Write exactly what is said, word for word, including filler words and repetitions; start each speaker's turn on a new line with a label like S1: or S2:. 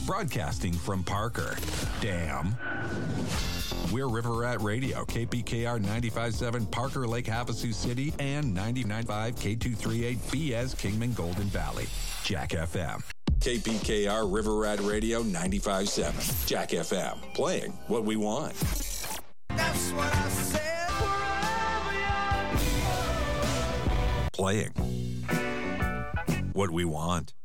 S1: broadcasting from Parker. Damn. We're River Rat Radio, K P K R ninety-five point seven, Parker Lake, Havasu City, and ninety-nine point five K two thirty-eight B S Kingman Golden Valley. Jack F M. K P K R River Rat Radio ninety-five point seven. Jack F M. Playing what we want.
S2: That's what I said.
S1: Playing what we want.